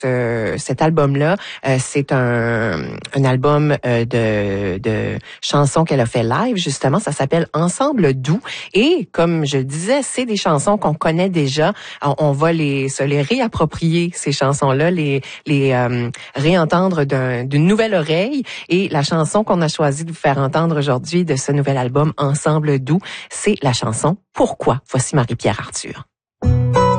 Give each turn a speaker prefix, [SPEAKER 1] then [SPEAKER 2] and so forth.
[SPEAKER 1] cet album-là, c'est un album de chansons qu'elle a fait live, justement. Ça s'appelle Ensemble doux. Et comme je le disais, c'est des chansons qu'on connaît déjà. On va se les réapproprier, ces chansons-là, les réentendre d'une nouvelle oreille. Et la chanson qu'on a choisi de vous faire entendre aujourd'hui de ce nouvel album Ensemble doux, c'est la chanson Pourquoi. Voici Marie-Pierre Arthur.